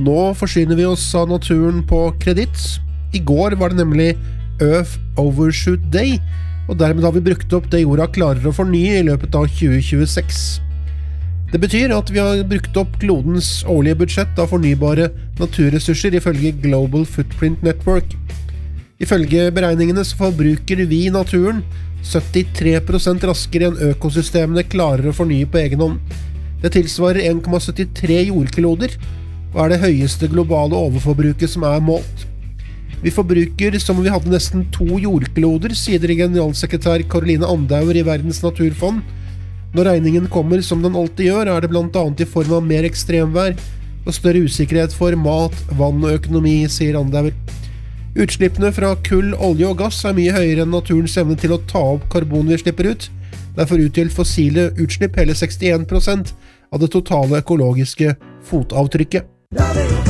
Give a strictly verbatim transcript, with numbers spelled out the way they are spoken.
Nå forsyner vi oss av naturen på kreditt. I går var det nemlig Earth Overshoot Day, og dermed har vi brukt opp det jorda klarer å fornye i løpet av tjue tjueseks. Det betyr at vi har brukt opp klodens årlige budsjett av fornybare naturressurser ifølge Global Footprint Network. Ifølge beregningene så forbruker vi naturen syttitre prosent raskere enn økosystemene klarer å fornye på egen hånd. Det tilsvarer en komma syttitre jordkloder, og er det høyeste globale overforbruket som er målt. Vi forbruker som om vi hadde nesten to jordkloder, sier generalsekretær Caroline Andauer i Verdens naturfond. Når regningen kommer som den alltid gjør, er det blant annet i form av mer ekstremvær og større usikkerhet for mat, vann og økonomi, sier Andauer. Utslippene fra kull, olje og gass er mye høyere enn naturens evne til å ta opp karbon vi slipper ut. Derfor utgjør fossile utslipp hele sekstien prosent av det totale økologiske fotavtrykket.